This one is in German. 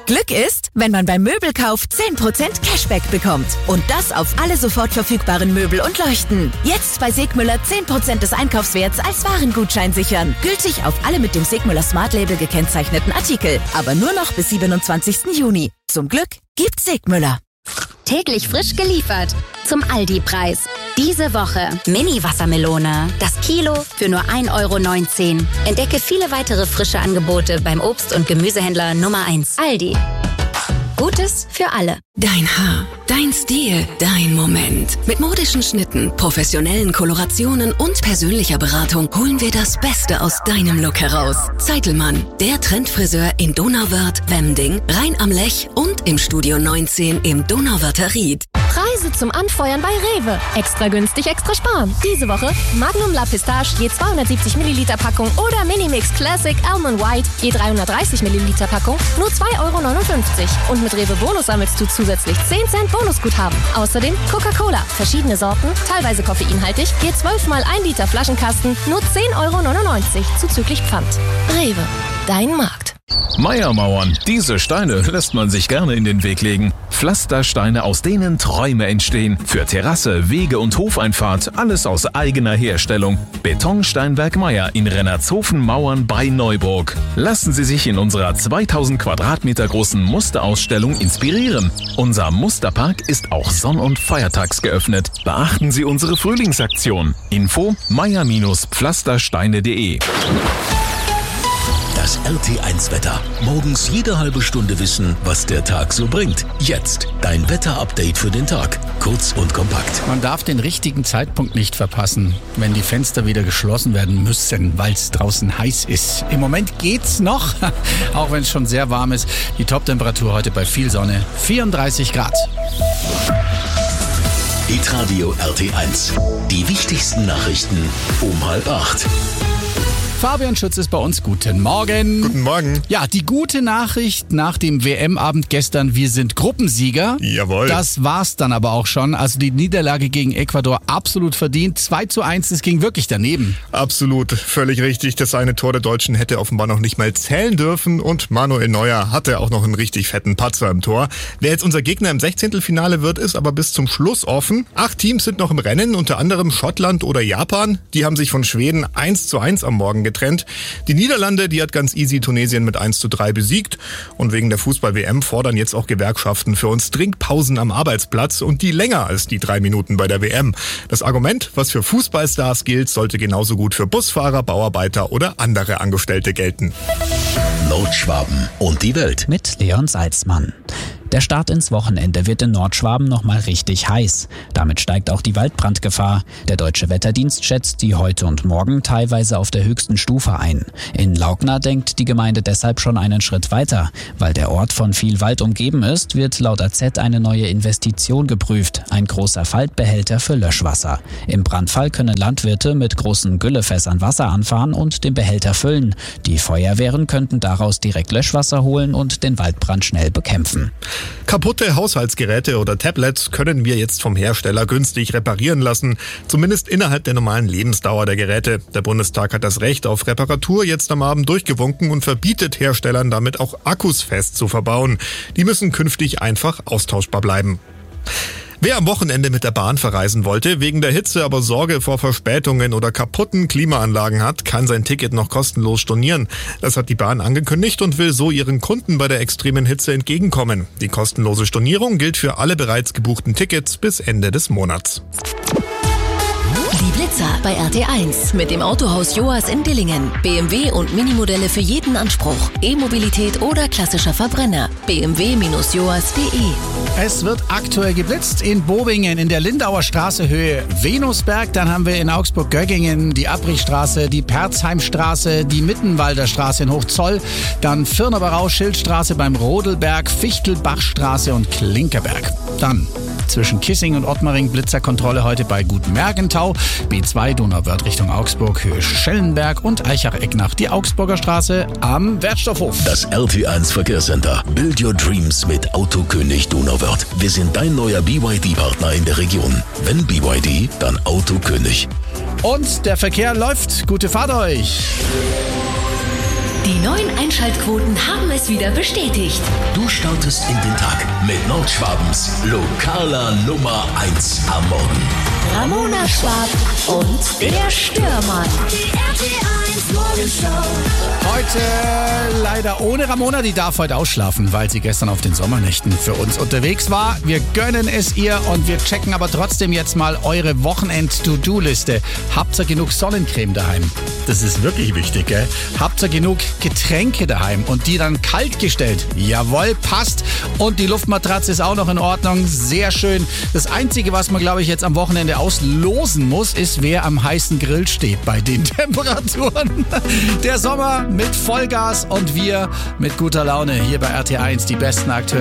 Glück ist, wenn man beim Möbelkauf 10% Cashback bekommt. Und das auf alle sofort verfügbaren Möbel und Leuchten. Jetzt bei Segmüller 10% des Einkaufswerts als Warengutschein sichern. Gültig auf alle mit dem Segmüller Smart Label gekennzeichneten Artikel. Aber nur noch bis 27. Juni. Zum Glück gibt's Segmüller. Täglich frisch geliefert. Zum Aldi-Preis. Diese Woche Mini-Wassermelone. Das Kilo für nur 1,19 €. Entdecke viele weitere frische Angebote beim Obst- und Gemüsehändler Nummer 1. Aldi. Gutes für alle. Dein Haar, dein Stil, dein Moment. Mit modischen Schnitten, professionellen Kolorationen und persönlicher Beratung holen wir das Beste aus deinem Look heraus. Zeitelmann, der Trendfriseur in Donauwörth, Wemding, Rhein am Lech und im Studio 19 im Donauwörther Ried. Preise zum Anfeuern bei Rewe. Extra günstig, extra sparen. Diese Woche Magnum La Pistache je 270 Milliliter Packung oder Minimix Classic Almond White je 330 Milliliter Packung nur 2,59 €. Und mit Rewe Bonus sammelst du zusätzlich 10 Cent Bonusguthaben. Außerdem Coca-Cola, verschiedene Sorten, teilweise koffeinhaltig, je 12 mal 1 Liter Flaschenkasten nur 10,99 € zuzüglich Pfand. Rewe, dein Markt. Meiermauern. Diese Steine lässt man sich gerne in den Weg legen. Pflastersteine, aus denen Träume entstehen. Für Terrasse, Wege und Hofeinfahrt, alles aus eigener Herstellung. Betonsteinwerk Meier in Rennertshofen-Mauern bei Neuburg. Lassen Sie sich in unserer 2000 Quadratmeter großen Musterausstellung inspirieren. Unser Musterpark ist auch sonn- und feiertags geöffnet. Beachten Sie unsere Frühlingsaktion. Info meier-pflastersteine.de. Das RT1-Wetter. Morgens jede halbe Stunde wissen, was der Tag so bringt. Jetzt dein Wetter-Update für den Tag. Kurz und kompakt. Man darf den richtigen Zeitpunkt nicht verpassen, wenn die Fenster wieder geschlossen werden müssen, weil es draußen heiß ist. Im Moment geht's noch, auch wenn es schon sehr warm ist. Die Toptemperatur heute bei viel Sonne, 34 Grad. Hitradio RT1. Die wichtigsten Nachrichten um 7:30. Fabian Schütz ist bei uns. Guten Morgen. Guten Morgen. Ja, die gute Nachricht nach dem WM-Abend gestern, wir sind Gruppensieger. Jawohl. Das war's dann aber auch schon. Also die Niederlage gegen Ecuador absolut verdient. 2:1, das ging wirklich daneben. Absolut, völlig richtig. Das eine Tor der Deutschen hätte offenbar noch nicht mal zählen dürfen und Manuel Neuer hatte auch noch einen richtig fetten Patzer im Tor. Wer jetzt unser Gegner im 16. Finale wird, ist aber bis zum Schluss offen. 8 Teams sind noch im Rennen, unter anderem Schottland oder Japan. Die haben sich von Schweden 1:1 am Morgen getrennt. Die Niederlande, die hat ganz easy Tunesien mit 1:3 besiegt. Und wegen der Fußball-WM fordern jetzt auch Gewerkschaften für uns Trinkpausen am Arbeitsplatz und die länger als die 3 Minuten bei der WM. Das Argument, was für Fußballstars gilt, sollte genauso gut für Busfahrer, Bauarbeiter oder andere Angestellte gelten. Nordschwaben und die Welt. Mit Leon Salzmann. Der Start ins Wochenende wird in Nordschwaben nochmal richtig heiß. Damit steigt auch die Waldbrandgefahr. Der Deutsche Wetterdienst schätzt die heute und morgen teilweise auf der höchsten Stufe ein. In Laugna denkt die Gemeinde deshalb schon einen Schritt weiter. Weil der Ort von viel Wald umgeben ist, wird laut AZ eine neue Investition geprüft. Ein großer Faltbehälter für Löschwasser. Im Brandfall können Landwirte mit großen Güllefässern Wasser anfahren und den Behälter füllen. Die Feuerwehren könnten daraus direkt Löschwasser holen und den Waldbrand schnell bekämpfen. Kaputte Haushaltsgeräte oder Tablets können wir jetzt vom Hersteller günstig reparieren lassen, zumindest innerhalb der normalen Lebensdauer der Geräte. Der Bundestag hat das Recht auf Reparatur jetzt am Abend durchgewunken und verbietet Herstellern damit auch Akkus fest zu verbauen. Die müssen künftig einfach austauschbar bleiben. Wer am Wochenende mit der Bahn verreisen wollte, wegen der Hitze aber Sorge vor Verspätungen oder kaputten Klimaanlagen hat, kann sein Ticket noch kostenlos stornieren. Das hat die Bahn angekündigt und will so ihren Kunden bei der extremen Hitze entgegenkommen. Die kostenlose Stornierung gilt für alle bereits gebuchten Tickets bis Ende des Monats. Die Blitzer bei RT1 mit dem Autohaus Joas in Dillingen. BMW und Minimodelle für jeden Anspruch. E-Mobilität oder klassischer Verbrenner. bmw-joas.de. Es wird aktuell geblitzt in Bobingen in der Lindauer Straße Höhe Venusberg. Dann haben wir in Augsburg-Göggingen die Abrichstraße, die Perzheimstraße, die Mittenwalder Straße in Hochzoll. Dann Firnaberau-Schildstraße beim Rodelberg, Fichtelbachstraße und Klinkerberg. Dann zwischen Kissing und Ottmaring Blitzerkontrolle heute bei Gutmergentau. B2 Donauwörth Richtung Augsburg, Höhe Schellenberg und Eichach-Ecknach die Augsburger Straße am Wertstoffhof. Das RT1 Verkehrscenter. Build your dreams mit Autokönig Donauwörth. Wir sind dein neuer BYD-Partner in der Region. Wenn BYD, dann Autokönig. Und der Verkehr läuft. Gute Fahrt euch! Die neuen Einschaltquoten haben es Hinweis wieder bestätigt. Du startest in den Tag mit Nordschwabens lokaler Nummer 1 am Morgen. Ramona Schwab und der Stürmer. Die RT1 Morgenshow. Heute leider ohne Ramona, die darf heute ausschlafen, weil sie gestern auf den Sommernächten für uns unterwegs war. Wir gönnen es ihr und wir checken aber trotzdem jetzt mal eure Wochenend-To-Do-Liste. Habt ihr genug Sonnencreme daheim? Das ist wirklich wichtig, gell? Habt ihr genug Getränke daheim und die dann kalt gestellt? Jawohl, passt. Und die Luftmatratze ist auch noch in Ordnung. Sehr schön. Das Einzige, was man, glaube ich, jetzt am Wochenende auslosen muss, ist, wer am heißen Grill steht bei den Temperaturen. Der Sommer mit Vollgas und wir mit guter Laune hier bei RT1, die besten aktuellen